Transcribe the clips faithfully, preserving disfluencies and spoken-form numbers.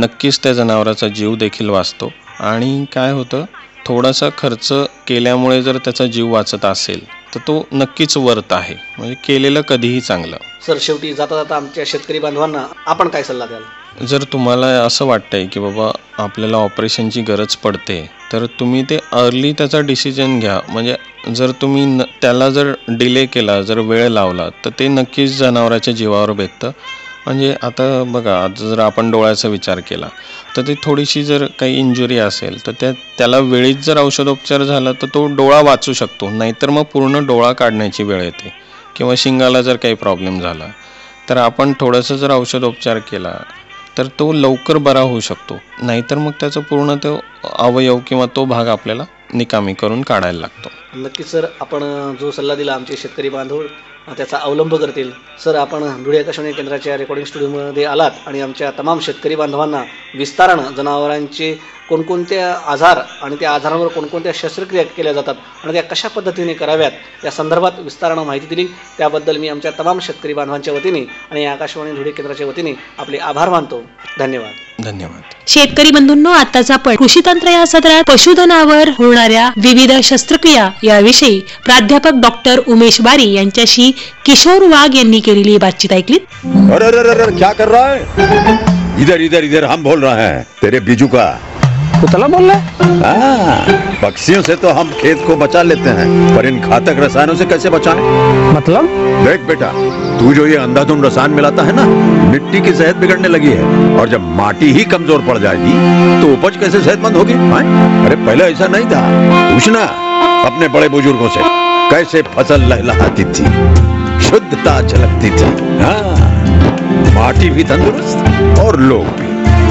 नक्कीच त्या जनावराचा जीव देखील वाचतो. आणि काय होतं, थोडासा खर्च केल्यामुळे जर त्याचा जीव वाचत असेल तर तो नक्कीच वर्थ आहे. म्हणजे केलेलं कधीही चांगलं. सर, शेवटी जाता जाता आमच्या शेतकरी बांधवांना आपण काय सल्ला द्याल? जर तुम्हाला असं वाटतंय की बाबा आपल्याला ऑपरेशनची गरज पडते, तर तुम्ही ते अर्ली त्याचा डिसिजन घ्या. म्हणजे जर तुम्ही न त्याला जर डिले केला, जर वेळ लावला, तर ते नक्कीच जनावराच्या जीवावर बेततं. म्हणजे आता बघा, आता जर आपण डोळ्याचा विचार केला तर ती थोडीशी जर काही इंजुरी असेल तर त्या त्याला वेळीच जर औषधोपचार झाला तर तो डोळा वाचू शकतो. नाहीतर मग पूर्ण डोळा काढण्याची वेळ येते. किंवा शिंगाला जर काही प्रॉब्लेम झाला तर आपण थोडंसं जर औषधोपचार केला तर तो लवकर बरा होऊ शकतो. नाहीतर मग त्याचं पूर्ण तो अवयव किंवा तो भाग आपल्याला निकामी करून काढायला लागतो. नक्कीच सर, आपण जो सल्ला दिला आमचे शेतकरी बांधव त्याचा अवलंब करतील. सर, आपण धुळे आकाशवाणी केंद्राच्या रेकॉर्डिंग स्टुडिओमध्ये आलात आणि आमच्या तमाम शेतकरी बांधवांना विस्तारानं जनावरांचे कोणकोणत्या आजार आणि त्या आजारांवर कोणकोणत्या शस्त्रक्रिया केल्या जातात आणि त्या कशा पद्धतीने कराव्यात या संदर्भात विस्तारानं माहिती दिली. त्याबद्दल मी आमच्या तमाम शेतकरी बांधवांच्या वतीने आणि आकाशवाणी धुळे केंद्राच्या वतीने आपले आभार मानतो. धन्यवाद. धन्यवाद. शेतकरी बंधूंनो, आताच आपण कृषी तंत्र या सदरात पशुधनावर होणाऱ्या विविध शस्त्रक्रिया याविषयी प्राध्यापक डॉक्टर उमेश बारी यांच्याशी किशोर वाघ यांनी केलेली बातचीत ऐकलीत. अरे अरे अरे, क्या कर रहा है? इधर इधर इधर, हम बोल रहे हैं तेरे बीजू का. कुतला बोल रहा है? हाँ, पक्षियों से तो हम खेत को बचा लेते हैं, पर इन घातक रसायनों से कैसे बचाएं? मतलब? देख बेटा, तू जो ये अंधाधुंध रसायन मिलाता है ना, मिट्टी की सेहत बिगड़ने लगी है. और जब माटी ही कमजोर पड़ जाएगी तो उपज कैसे सेहतमंद होगी? हाँ? अरे पहले ऐसा नहीं था. पूछना अपने बड़े बुजुर्गों से, कैसे फसल लहलहाती थी, शुद्धता झलकती थी. हाँ, माटी भी तंदुरुस्त और लोग भी.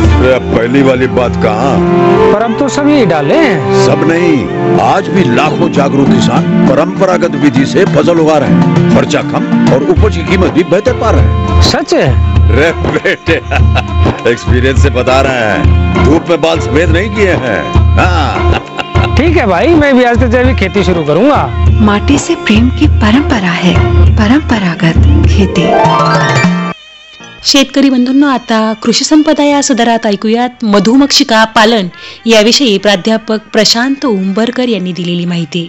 पहली वाली बात कहाँ? पर अब तो सभी डाले हैं. सब नहीं, आज भी लाखों जागरूक किसान परंपरागत विधि से फसल उगा रहे हैं. खर्चा कम और उपज की कीमत भी बेहतर पा रहे हैं. सच है? रे बेटे, एक्सपीरियंस से बता रहे हैं. धूप में बाल सफेद नहीं किए हैं. हाँ. ठीक है भाई, मैं भी आज से जैविक खेती शुरू करूंगा. माटी से प्रेम की परंपरा है परंपरागत खेती. शेतकरी बंधूंनो, आता कृषी संपदा या सदरात ऐकूयात मधुमक्षिका पालन याविषयी प्राध्यापक प्रशांत उंबरकर यांनी दिलेली माहिती.